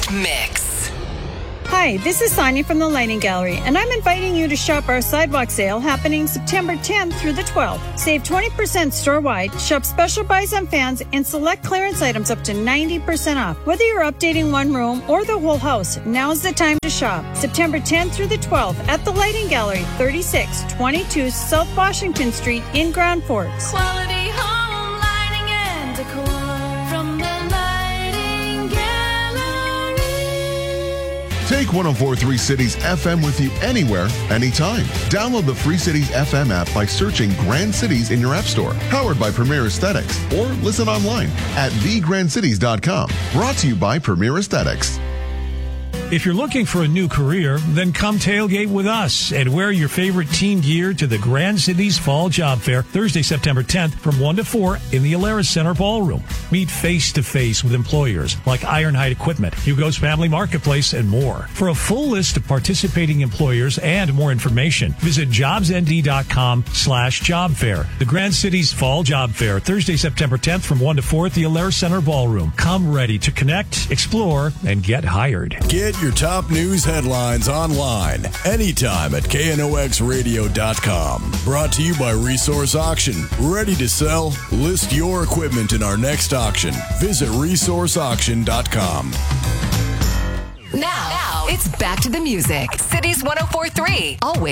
Mix. Hi, this is Sonia from the Lighting Gallery, and I'm inviting you to shop our sidewalk sale happening September 10th through the 12th. Save 20% store-wide, shop special buys on fans, and select clearance items up to 90% off. Whether you're updating one room or the whole house, now's the time to shop. September 10th through the 12th at the Lighting Gallery, 3622 South Washington Street in Grand Forks. Quality home lighting and decor from the Lighting Gallery. Take 104.3 Cities FM with you anywhere, anytime. Download the free Cities FM app by searching Grand Cities in your app store. Powered by Premier Aesthetics. Or listen online at thegrandcities.com. Brought to you by Premier Aesthetics. If you're looking for a new career, then come tailgate with us and wear your favorite team gear to the Grand Cities Fall Job Fair, Thursday, September 10th from 1 to 4 in the Alaris Center Ballroom. Meet face-to-face with employers like Ironhide Equipment, Hugo's Family Marketplace, and more. For a full list of participating employers and more information, visit jobsnd.com/job fair. The Grand Cities Fall Job Fair, Thursday, September 10th from 1 to 4 at the Alaris Center Ballroom. Come ready to connect, explore, and get hired. Get your top news headlines online anytime at knoxradio.com. Brought to you by Resource Auction. Ready to sell? List your equipment in our next auction. Visit resourceauction.com. Now, it's back to the music. Cities 104.3. Always.